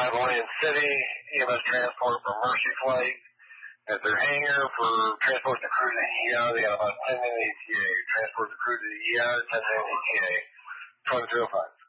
Orleans City, EMS transport for Mercy Flight. At their hangar for transport the crew to the ER, they got about 10 minute ETA. Transport the crew to the ER, 10 minute ETA. 2205.